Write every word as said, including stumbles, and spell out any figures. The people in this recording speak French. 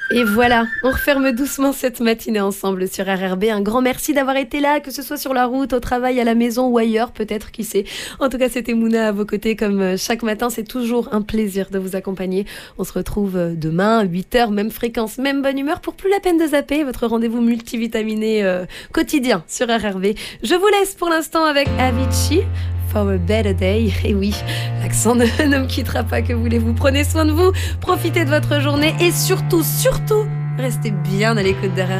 Et voilà, on referme doucement cette matinée ensemble sur R R B. Un grand merci d'avoir été là, que ce soit sur la route, au travail, à la maison ou ailleurs, peut-être, qui sait. En tout cas, c'était Mouna à vos côtés comme chaque matin. C'est toujours un plaisir de vous accompagner. On se retrouve demain, huit heures, même fréquence, même bonne humeur, pour plus la peine de zapper. Votre rendez-vous multivitaminé euh, quotidien sur R R B. Je vous laisse pour l'instant avec Avicii. For a better day. Et oui, l'accent ne, ne me quittera pas, que voulez-vous. Prenez soin de vous, profitez de votre journée et surtout, surtout, restez bien à l'écoute derrière.